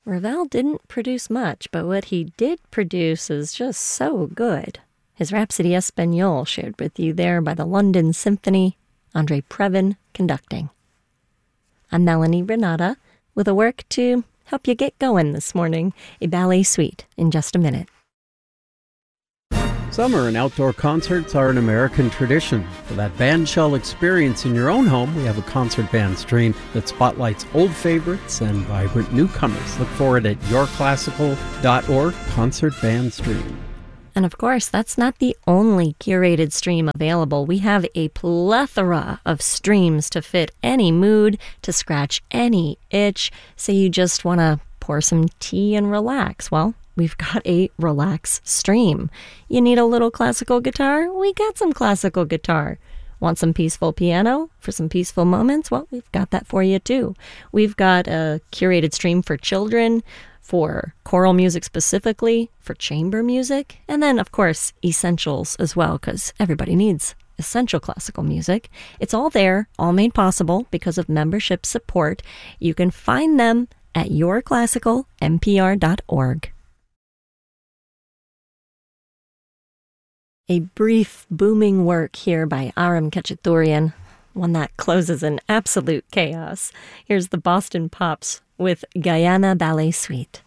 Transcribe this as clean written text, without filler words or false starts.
Ravel didn't produce much, but what he did produce is just so good. His Rhapsody Espagnole shared with you there by the London Symphony, Andre Previn conducting. I'm Melanie Renata with a work to help you get going this morning, a ballet suite in just a minute. Summer and outdoor concerts are an American tradition. For that bandshell experience in your own home, we have a concert band stream that spotlights old favorites and vibrant newcomers. Look for it at yourclassical.org concert band stream. And of course, that's not the only curated stream available. We have a plethora of streams to fit any mood, to scratch any itch. Say you just want to pour some tea and relax. Well, we've got a relax stream. You need a little classical guitar? We got some classical guitar. Want some peaceful piano for some peaceful moments? Well, we've got that for you too. We've got a curated stream for children, for choral music specifically, for chamber music, and then, of course, essentials as well, because everybody needs essential classical music. It's all there, all made possible because of membership support. You can find them at yourclassicalnpr.org. A brief, booming work here by Aram Khachaturian, one that closes in absolute chaos. Here's the Boston Pops with Guyana Ballet Suite.